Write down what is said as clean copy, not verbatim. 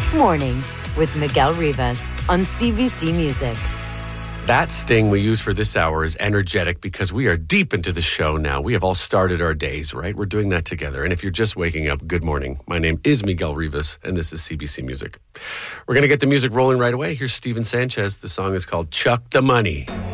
Mornings with Miguel Rivas on CBC Music. That sting we use for this hour is energetic because we are deep into the show now. We have all started our days, right? We're doing that together. And if you're just waking up, good morning. My name is Miguel Rivas, and this is CBC Music. We're going to get the music rolling right away. Here's Steven Sanchez. The song is called Chuck the Money.